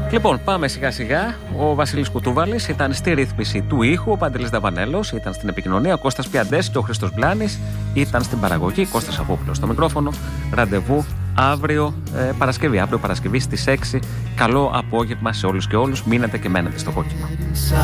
Λοιπόν, πάμε σιγά σιγά. Ο Βασίλης Κουτούβαλης ήταν στη ρύθμιση του ήχου, ο Παντελής Δαβανέλος ήταν στην επικοινωνία, ο Κώστας Πιαντές και ο Χρήστος Μπλάνης ήταν στην παραγωγή, Κώστας Αβόπουλος στο μικρόφωνο. Ραντεβού αύριο Παρασκευή στις 6. Καλό απόγευμα σε όλους και όλους. Μείνετε και μένετε στο κόκκινο.